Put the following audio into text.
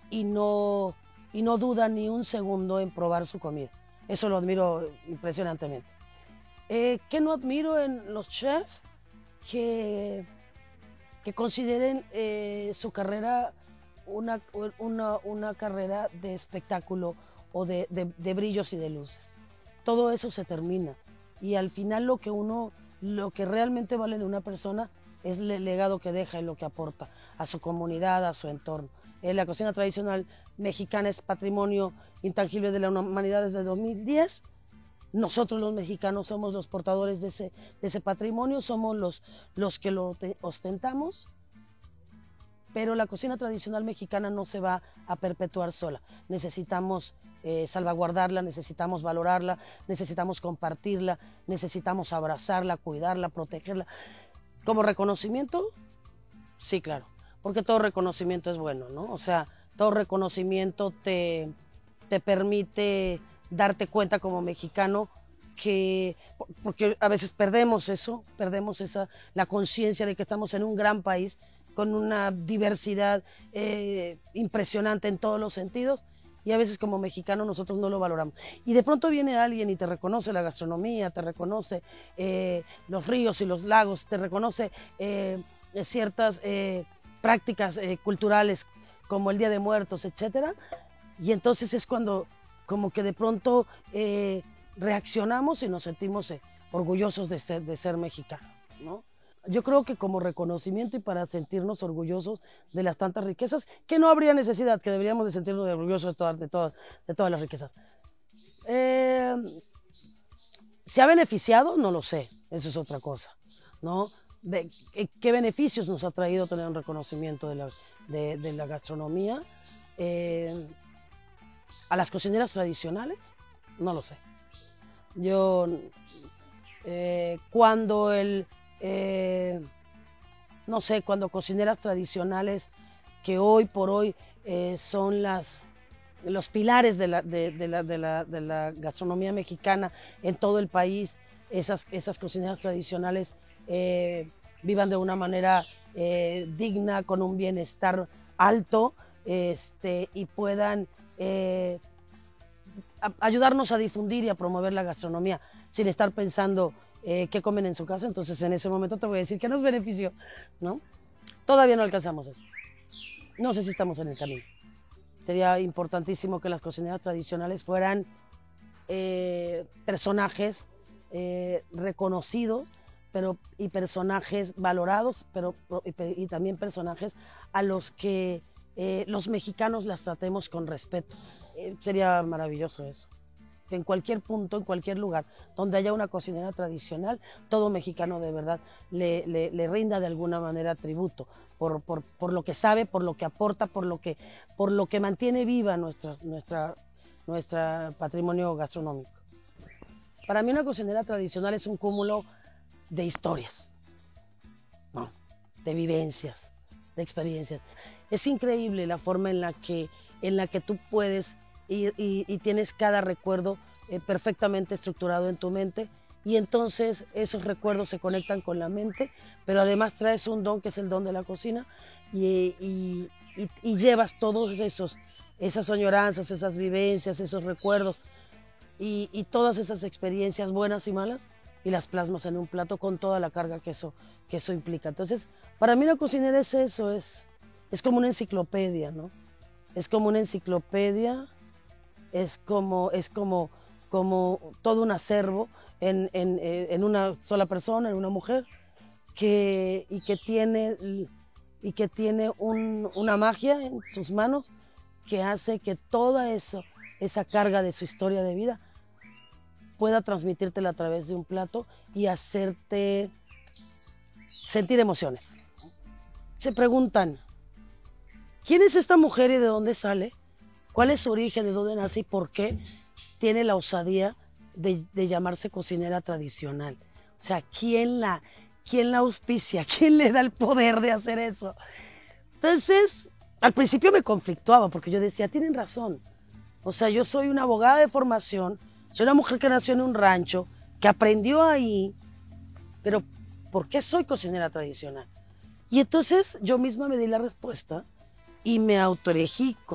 y no, y no duda ni un segundo en probar su comida. Eso lo admiro impresionantemente. ¿Qué no admiro en los chefs? Que, que consideren su carrera una carrera de espectáculo o de brillos y de luces. Todo eso se termina y al final lo que realmente vale en una persona es el legado que deja y lo que aporta a su comunidad, a su entorno. La cocina tradicional mexicana es patrimonio intangible de la humanidad desde 2010. Nosotros los mexicanos somos los portadores de ese patrimonio, somos los que lo ostentamos, pero la cocina tradicional mexicana no se va a perpetuar sola. Necesitamos salvaguardarla, necesitamos valorarla, necesitamos compartirla, necesitamos abrazarla, cuidarla, protegerla. Como reconocimiento, sí, claro, porque todo reconocimiento es bueno, ¿no? O sea, todo reconocimiento te permite darte cuenta como mexicano porque a veces perdemos la conciencia de que estamos en un gran país con una diversidad impresionante en todos los sentidos, y a veces como mexicanos nosotros no lo valoramos. Y de pronto viene alguien y te reconoce la gastronomía, te reconoce los ríos y los lagos, te reconoce ciertas prácticas culturales como el Día de Muertos, etcétera, y entonces es cuando como que de pronto reaccionamos y nos sentimos orgullosos de ser mexicanos, ¿no? Yo creo que como reconocimiento y para sentirnos orgullosos de las tantas riquezas, que no habría necesidad, que deberíamos de sentirnos orgullosos de todas las riquezas. ¿Se ha beneficiado? No lo sé, eso es otra cosa, ¿no? ¿Qué beneficios nos ha traído tener un reconocimiento de la gastronomía? ¿A las cocineras tradicionales? No lo sé. Yo, cuando no sé, cuando cocineras tradicionales que hoy por hoy son los pilares de la gastronomía mexicana en todo el país, esas cocineras tradicionales vivan de una manera digna, con un bienestar alto, y puedan ayudarnos a difundir y a promover la gastronomía sin estar pensando qué comen en su casa. Entonces en ese momento te voy a decir que nos benefició, ¿no? Todavía no alcanzamos eso. No sé si estamos en el camino. Sería importantísimo que las cocineras tradicionales fueran personajes reconocidos, y personajes valorados, y también personajes a los que los mexicanos las tratemos con respeto. Sería maravilloso eso. Que en cualquier punto, en cualquier lugar donde haya una cocinera tradicional, todo mexicano de verdad le rinda de alguna manera tributo por lo que sabe, por lo que aporta, por lo que mantiene viva nuestra patrimonio gastronómico. Para mí una cocinera tradicional es un cúmulo de historias, ¿no? De vivencias, de experiencias. Es increíble la forma en la que tú puedes ir y tienes cada recuerdo perfectamente estructurado en tu mente, y entonces esos recuerdos se conectan con la mente, pero además traes un don que es el don de la cocina, y llevas todos esas añoranzas, esas vivencias, esos recuerdos y todas esas experiencias buenas y malas, y las plasmas en un plato con toda la carga que eso implica. Entonces, para mí la cocinera es eso, es como una enciclopedia, ¿no? Es como una enciclopedia, es como todo un acervo en una sola persona, en una mujer, que tiene una magia en sus manos que hace que toda esa carga de su historia de vida pueda transmitírtela a través de un plato y hacerte sentir emociones. Se preguntan, ¿quién es esta mujer y de dónde sale? ¿Cuál es su origen, de dónde nace y por qué tiene la osadía de llamarse cocinera tradicional? O sea, ¿quién la auspicia? ¿Quién le da el poder de hacer eso? Entonces, al principio me conflictuaba porque yo decía, tienen razón. O sea, yo soy una abogada de formación, soy una mujer que nació en un rancho, que aprendió ahí, pero ¿por qué soy cocinera tradicional? Y entonces yo misma me di la respuesta y me autoelegí